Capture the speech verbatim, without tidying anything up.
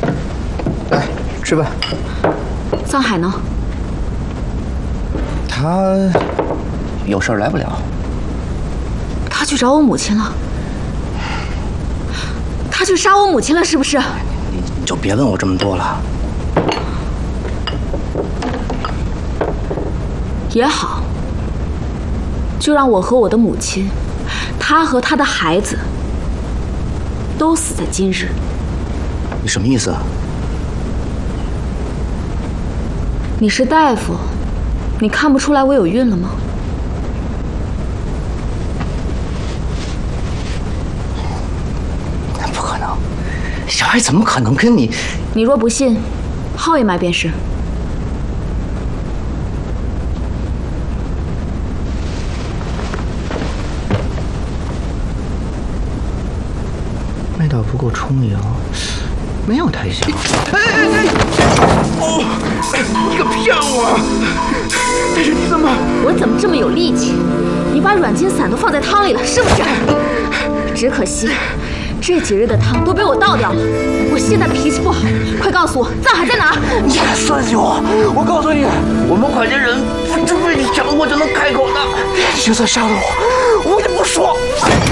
来吃饭。 桑海呢？ 他有事儿来不了。 他去找我母亲了。他去杀我母亲了，是不是？ 你就别问我这么多了。 也好，就让我和我的母亲，他和他的孩子，都死在今日。 你什么意思啊？ 你是大夫，你看不出来我有孕了吗？ 不可能，小爱怎么可能跟你？ 你若不信，号一脉便是。 脉道不够充盈，没有太响。 哎哎哎！哦，你可骗我！但是你怎么…… 我怎么这么有力气？你把软筋散都放在汤里了，是不是？只可惜，这几日的汤都被我倒掉了。我现在脾气不好，快告诉我藏海在哪儿！ 你敢算计我？我告诉你，我们款家人不是为你讲我就能开口的。你就算杀了我，我也不说。